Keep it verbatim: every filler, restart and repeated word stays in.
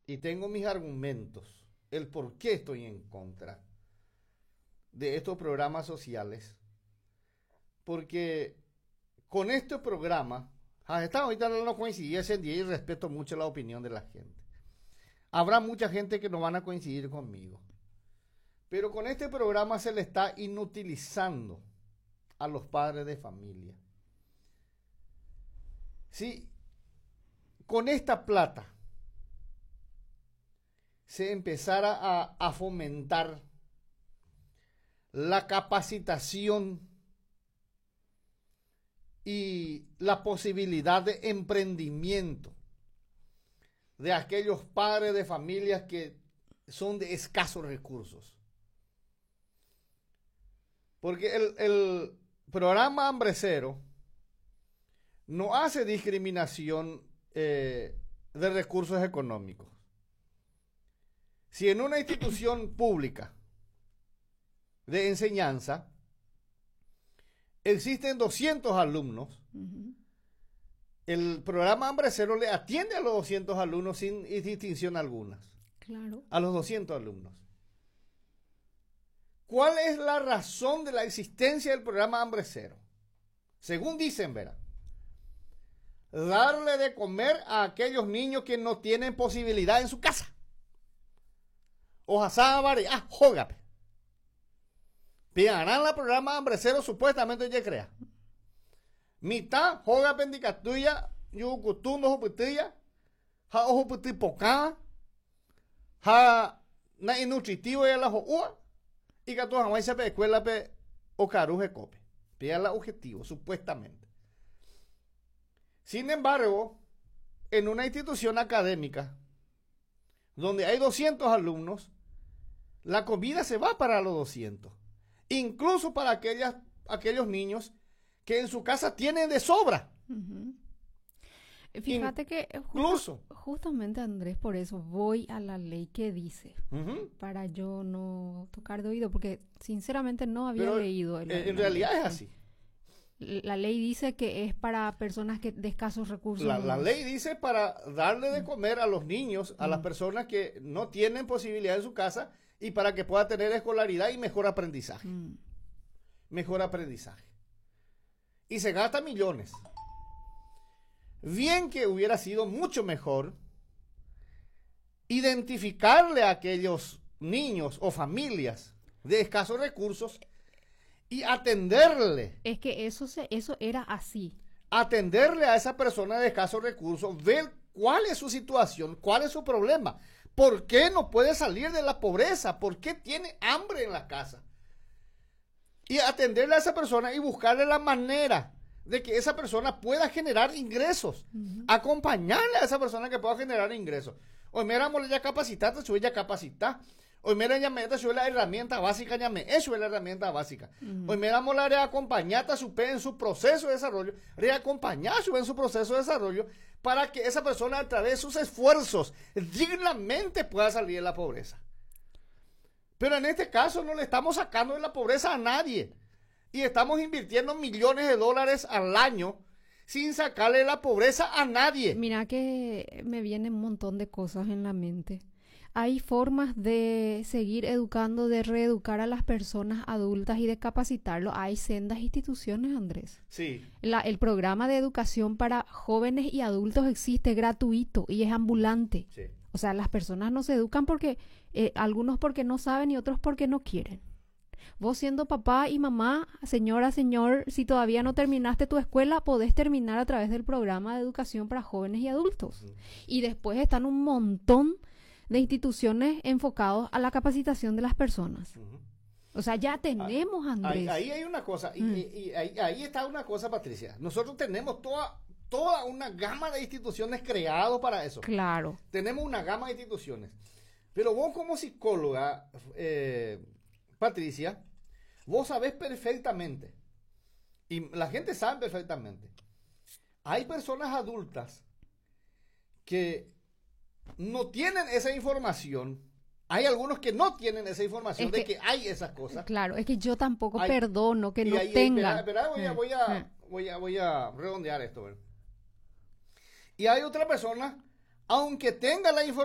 y tengo mis argumentos, el por qué estoy en contra de estos programas sociales, porque con este programa, hasta ahorita no coincidí ese día y respeto mucho la opinión de la gente. Habrá mucha gente que no van a coincidir conmigo, pero con este programa se le está inutilizando a los padres de familia. Si con esta plata se empezara a, a fomentar la capacitación y la posibilidad de emprendimiento de aquellos padres de familias que son de escasos recursos. Porque el, el programa Hambre Cero no hace discriminación eh, de recursos económicos. Si en una institución pública de enseñanza existen doscientos alumnos, uh-huh, el programa Hambre Cero le atiende a los doscientos alumnos sin distinción alguna. Claro. A los doscientos alumnos. ¿Cuál es la razón de la existencia del programa Hambre Cero? Según dicen, verá, darle de comer a aquellos niños que no tienen posibilidad en su casa. Ojalá vare, ah, jógape. Piarán la programa Hambre Cero supuestamente ya crea. Mitad joga pendicatuya, yucutundo juputilla, ha ojuputi poca, ha na inutritivo ya la joa, y que tú jamás se pe escuela pe o caruje cope. Pida el objetivo, supuestamente. Sin embargo, en una institución académica, donde hay doscientos alumnos, la comida se va para los doscientos. Incluso para aquellas, aquellos niños que en su casa tienen de sobra. Uh-huh. Fíjate In, que incluso, justo, justamente, Andrés, por eso voy a la ley que dice, uh-huh, para yo no tocar de oído, porque sinceramente no había Pero leído. El, en realidad ley. Es así. La ley dice que es para personas que de escasos recursos. La, la ley dice para darle de comer a los niños, a uh-huh, las personas que no tienen posibilidad en su casa, y para que pueda tener escolaridad y mejor aprendizaje. Mm. Mejor aprendizaje. Y se gasta millones. Bien que hubiera sido mucho mejor identificarle a aquellos niños o familias de escasos recursos y atenderle. Es que eso, se, eso era así. Atenderle a esa persona de escasos recursos, ver cuál es su situación, cuál es su problema. ¿Por qué no puede salir de la pobreza? ¿Por qué tiene hambre en la casa? Y atenderle a esa persona y buscarle la manera de que esa persona pueda generar ingresos. Uh-huh. Acompañarle a esa persona que pueda generar ingresos. Hoy mira, ya capacitada, sube ya capacitar. Hoy mira, ya me sube la herramienta básica, ya me eso es la herramienta básica. Uh-huh. Hoy mira, la reacompañata supe en su proceso de desarrollo, reacompañar sube en su proceso de desarrollo para que esa persona a través de sus esfuerzos dignamente pueda salir de la pobreza. Pero en este caso no le estamos sacando de la pobreza a nadie y estamos invirtiendo millones de dólares al año sin sacarle de la pobreza a nadie. Mira que me vienen un montón de cosas en la mente. Hay formas de seguir educando, de reeducar a las personas adultas y de capacitarlo. Hay sendas instituciones, Andrés. Sí. La, el programa de educación para jóvenes y adultos existe gratuito y es ambulante. Sí. O sea, las personas no se educan porque, eh, algunos porque no saben y otros porque no quieren. Vos siendo papá y mamá, señora, señor, si todavía no terminaste tu escuela, podés terminar a través del programa de educación para jóvenes y adultos. Uh-huh. Y después están un montón de instituciones enfocados a la capacitación de las personas. Uh-huh. O sea, ya tenemos, Andrés. Ahí, ahí hay una cosa, y, mm. y, y ahí, ahí está una cosa, Patricia. Nosotros tenemos toda, toda una gama de instituciones creadas para eso. Claro. Tenemos una gama de instituciones. Pero vos como psicóloga, eh, Patricia, vos sabés perfectamente, y la gente sabe perfectamente, hay personas adultas que no tienen esa información. Hay algunos que no tienen esa información es de que, que hay esas cosas. Claro, es que yo tampoco hay, perdono que no ahí, tengan. Espera, espera, voy, a, voy, a, voy, a, voy a redondear esto. ¿verdad? Y hay otra persona, aunque tenga la información,